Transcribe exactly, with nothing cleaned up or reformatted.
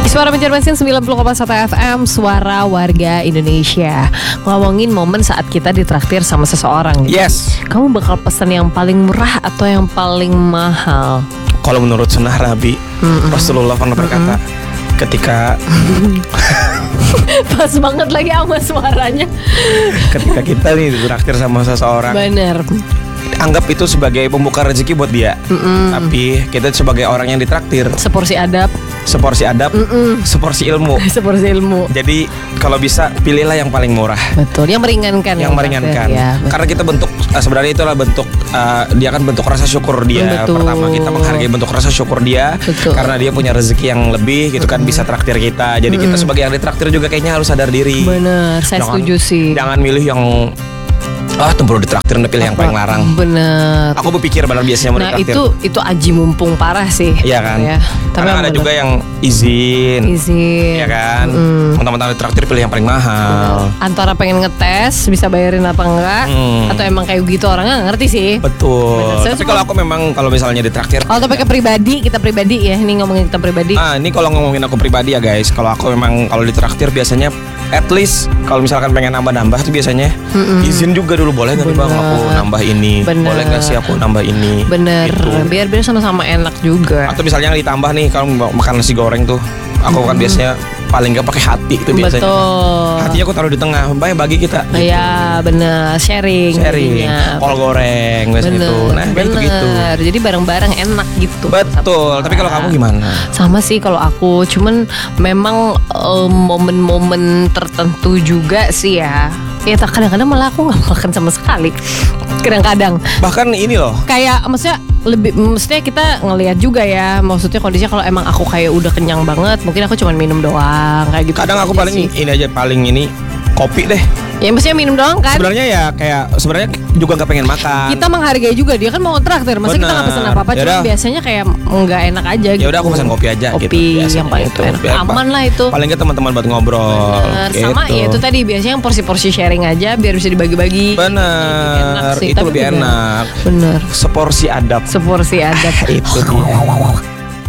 Suara Banjarmasin sembilan puluh koma satu F M, suara warga Indonesia. Ngomongin momen saat kita ditraktir sama seseorang gitu. Yes. Kamu bakal pesan yang paling murah atau yang paling mahal? Kalau menurut sunnah Nabi, Mm-mm. Rasulullah pernah berkata, Mm-mm. ketika pas banget lagi sama suaranya. Ketika kita nih ditraktir sama seseorang, bener, anggap itu sebagai pembuka rezeki buat dia. Mm-mm. Tapi kita sebagai orang yang ditraktir, seporsi adab, seporsi adab, Mm-mm. seporsi ilmu, seporsi ilmu. Jadi kalau bisa pilihlah yang paling murah. Betul, yang meringankan. Yang meringankan. Ya, karena kita bentuk uh, sebenarnya itulah bentuk uh, dia kan bentuk rasa syukur dia. Betul. Pertama kita menghargai bentuk rasa syukur dia. Betul. Karena dia punya rezeki yang lebih gitu kan, bisa traktir kita. Jadi Mm-mm. kita sebagai yang ditraktir juga kayaknya harus sadar diri. Bener, saya jangan, setuju sih. Jangan milih yang ah, tuh baru ditraktir, udah pilih yang paling larang. Bener. Aku berpikir benar biasanya mau nah, ditraktir. Nah itu itu aji mumpung parah sih. Iya kan. Ya. Tapi karena ada bener. juga yang izin. Izin. Iya kan. Mm. Teman-teman ditraktir pilih yang paling mahal. Antara pengen ngetes bisa bayarin apa enggak, mm. atau emang kayak gitu orangnya nggak ngerti sih. Betul. Tapi kalau aku memang kalau misalnya ditraktir. Kalau topiknya pribadi, kita pribadi ya. Ini ngomongin kita pribadi. Ah, ini kalau ngomongin aku pribadi ya guys. Kalau aku memang kalau ditraktir biasanya at least kalau misalkan pengen nambah-nambah tuh biasanya Mm-mm. izin juga dulu, boleh nggak bang aku nambah ini. Bener. Boleh nggak sih aku nambah ini. Bener gitu. Biar biar sama-sama enak juga. Atau misalnya yang ditambah nih kalau makan nasi goreng tuh, aku mm-hmm. kan biasanya paling nggak pakai hati itu biasanya. Betul. Hatinya aku taruh di tengah, baik bagi kita gitu. Iya bener, sharing sharing kol goreng biasanya itu. Nah bener. Gitu gitu jadi bareng-bareng enak gitu. Betul. Tapi kalau kamu gimana? Sama sih kalau aku, cuman memang um, momen-momen tertentu juga sih ya. Ya kadang-kadang malah aku gak makan sama sekali. Kadang-kadang bahkan ini loh, kayak maksudnya lebih, maksudnya kita ngelihat juga ya, maksudnya kondisinya kalau emang aku kayak udah kenyang banget, mungkin aku cuma minum doang kayak gitu. Kadang aku paling sih. ini aja paling ini kopi deh. Ya maksudnya minum doang kan. Sebenarnya ya kayak sebenarnya juga nggak pengen makan. Kita menghargai juga, dia kan mau traktir. Masa kita nggak pesen apa-apa, cuma biasanya kayak nggak enak aja gitu. Ya udah aku pesan kopi aja. Kopi gitu, yang paling itu enak. Aman lah itu. Paling nggak teman-teman buat ngobrol. Bener. Gitu. Sama ya itu tadi biasanya yang porsi-porsi sharing aja biar bisa dibagi-bagi. Bener. Itu lebih enak. Bener. Seporsi adab. Seporsi adab. Itu dia.